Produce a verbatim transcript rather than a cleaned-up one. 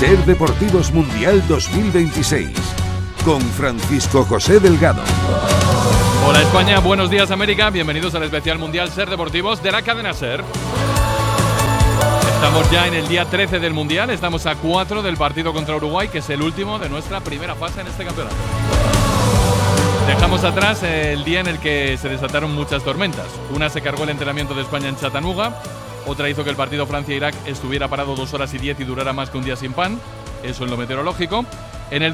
Ser Deportivos Mundial dos mil veintiséis, con Francisco José Delgado. Hola España, buenos días América, bienvenidos al especial Mundial Ser Deportivos de la cadena Ser. Estamos ya en el día trece del Mundial, estamos a cuatro del partido contra Uruguay, que es el último de nuestra primera fase en este campeonato. Dejamos atrás el día en el que se desataron muchas tormentas. Una se cargó el entrenamiento de España en Chattanooga, otra hizo que el partido Francia-Irak estuviera parado dos horas y diez y durara más que un día sin pan, eso en lo meteorológico. En el